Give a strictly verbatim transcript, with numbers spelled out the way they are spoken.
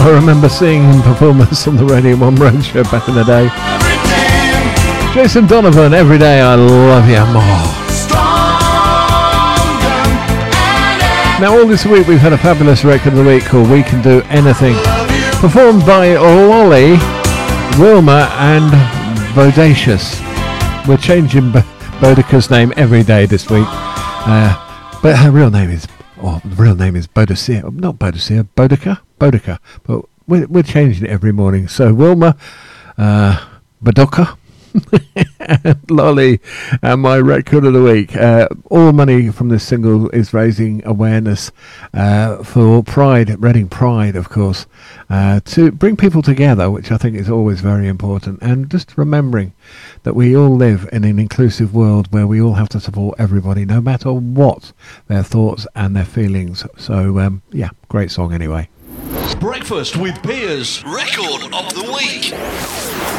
I remember seeing him perform this on the Radio one Roadshow back in the day. Jason Donovan, Every Day I Love You More. Now all this week we've had a fabulous record of the week called We Can Do Anything, performed by Lolly, Wilma and Bodacious. We're changing B- Boudica's name every day this week, uh, but her real name is, oh, the real name is Boadicea, not Boadicea, Boudica, Boudica, but we're, we're changing it every morning. So Wilma, uh, Boudica, and Lolly, and my record of the week. Uh, all money from this single is raising awareness uh, for Pride, Reading Pride, of course, uh, to bring people together, which I think is always very important, and just remembering that we all live in an inclusive world where we all have to support everybody, no matter what their thoughts and their feelings. So, um, yeah, great song anyway. Breakfast with Piers, record of the week.